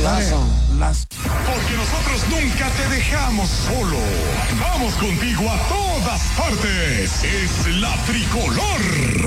Porque nosotros nunca te dejamos solo. Vamos contigo a todas partes. Es la Tricolor.